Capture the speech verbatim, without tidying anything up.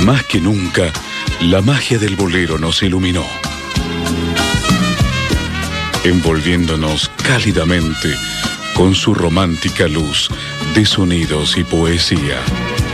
Más que nunca, la magia del bolero nos iluminó, envolviéndonos cálidamente con su romántica luz de sonidos y poesía.